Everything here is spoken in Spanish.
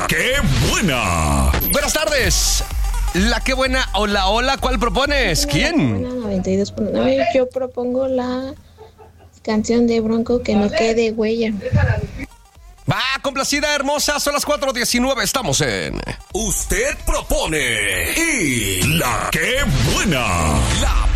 La Qué Buena. Buenas tardes. La Qué Buena. Hola, hola. ¿Cuál propones? ¿Quién? Buena 92.9. Yo propongo la canción de Bronco, Que No Quede Huella. Va, complacida, hermosa. Son las 4:19. Estamos en Usted propone y La Qué Buena. La